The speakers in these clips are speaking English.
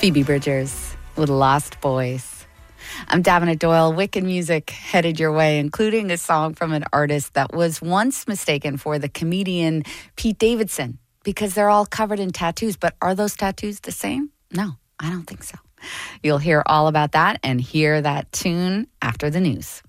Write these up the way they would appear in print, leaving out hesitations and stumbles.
Phoebe Bridgers with Lost Boys. I'm Davina Doyle. Wicked music headed your way, including a song from an artist that was once mistaken for the comedian Pete Davidson because they're all covered in tattoos. But are those tattoos the same? No, I don't think so. You'll hear all about that and hear that tune after the news.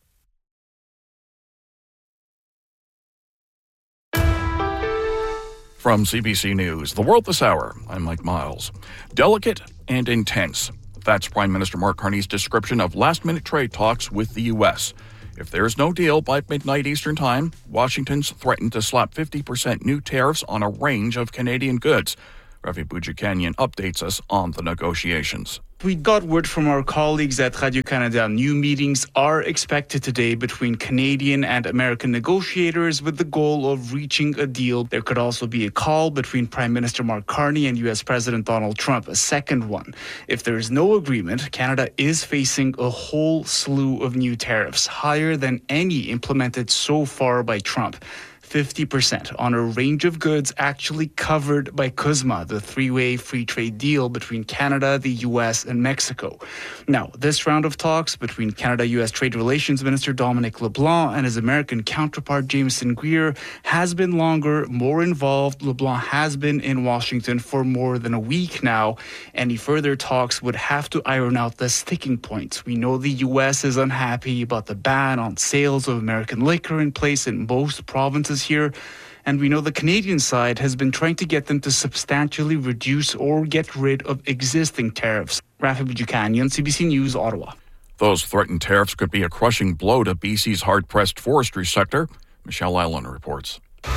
From CBC News, The World This Hour, I'm Mike Miles. Delicate and intense. That's Prime Minister Mark Carney's description of last-minute trade talks with the U.S. If there's no deal by midnight Eastern Time, Washington's threatened to slap 50% new tariffs on a range of Canadian goods. Ravi Boudjikanian updates us on the negotiations. We got word from our colleagues at Radio-Canada. New meetings are expected today between Canadian and American negotiators with the goal of reaching a deal. There could also be a call between Prime Minister Mark Carney and U.S. President Donald Trump, a second one. If there is no agreement, Canada is facing a whole slew of new tariffs, higher than any implemented so far by Trump. 50% on a range of goods actually covered by CUSMA, the three-way free trade deal between Canada, the U.S., and Mexico. Now, this round of talks between Canada-U.S. Trade Relations Minister Dominic LeBlanc and his American counterpart Jameson Greer has been longer, more involved. LeBlanc has been in Washington for more than a week now. Any further talks would have to iron out the sticking points. We know the U.S. is unhappy about the ban on sales of American liquor in place in most provinces here, and we know the Canadian side has been trying to get them to substantially reduce or get rid of existing tariffs. Rafi Boudjikanian, CBC News, Ottawa. Those threatened tariffs could be a crushing blow to BC's hard-pressed forestry sector. Michelle Allen reports.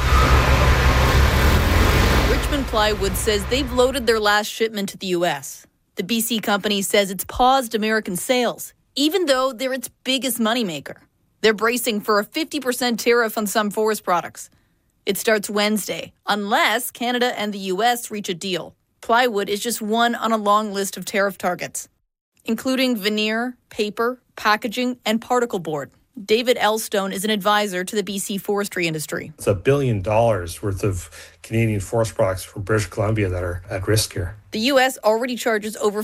Richmond Plywood says they've loaded their last shipment to the U.S. The BC company says it's paused American sales, even though they're its biggest moneymaker. They're bracing for a 50% tariff on some forest products. It starts Wednesday, unless Canada and the U.S. reach a deal. Plywood is just one on a long list of tariff targets, including veneer, paper, packaging, and particle board. David Elstone is an advisor to the BC forestry industry. It's $1 billion worth of Canadian forest products from British Columbia that are at risk here. The U.S. already charges over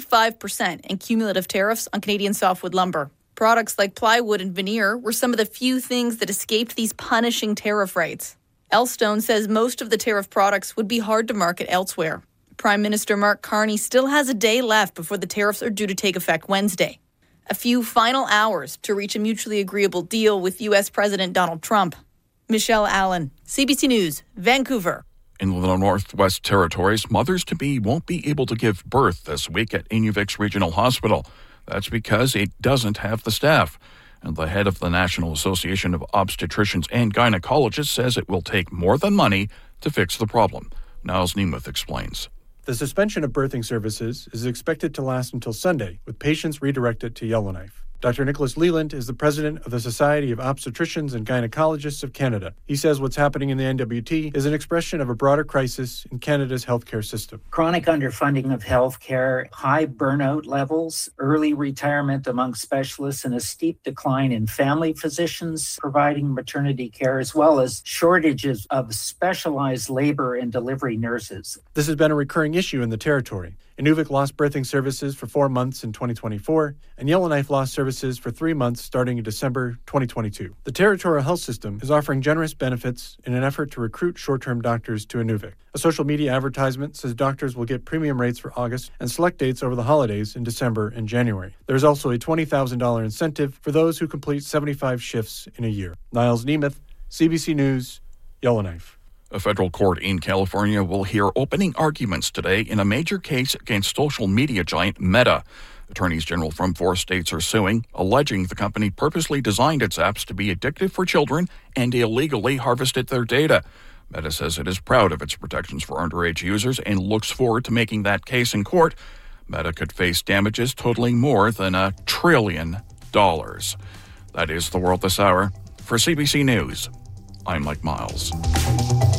45% in cumulative tariffs on Canadian softwood lumber. Products like plywood and veneer were some of the few things that escaped these punishing tariff rates. Elstone says most of the tariff products would be hard to market elsewhere. Prime Minister Mark Carney still has a day left before the tariffs are due to take effect Wednesday. A few final hours to reach a mutually agreeable deal with U.S. President Donald Trump. Michelle Allen, CBC News, Vancouver. In the Northwest Territories, mothers-to-be won't be able to give birth this week at Inuvik Regional Hospital. That's because it doesn't have the staff. And the head of the National Association of Obstetricians and Gynecologists says it will take more than money to fix the problem. Niles Nemeth explains. The suspension of birthing services is expected to last until Sunday, with patients redirected to Yellowknife. Dr. Nicholas Leland is the president of the Society of Obstetricians and Gynecologists of Canada. He says what's happening in the NWT is an expression of a broader crisis in Canada's healthcare system. Chronic underfunding of healthcare, high burnout levels, early retirement among specialists, and a steep decline in family physicians providing maternity care, as well as shortages of specialized labor and delivery nurses. This has been a recurring issue in the territory. Inuvik lost birthing services for 4 months in 2024, and Yellowknife lost services for 3 months starting in December 2022. The territorial health system is offering generous benefits in an effort to recruit short-term doctors to Inuvik. A social media advertisement says doctors will get premium rates for August and select dates over the holidays in December and January. There is also a $20,000 incentive for those who complete 75 shifts in a year. Niles Nemeth, CBC News, Yellowknife. A federal court in California will hear opening arguments today in a major case against social media giant Meta. Attorneys general from 4 states are suing, alleging the company purposely designed its apps to be addictive for children and illegally harvested their data. Meta says it is proud of its protections for underage users and looks forward to making that case in court. Meta could face damages totaling more than $1 trillion. That is The World This Hour. For CBC News, I'm Mike Miles.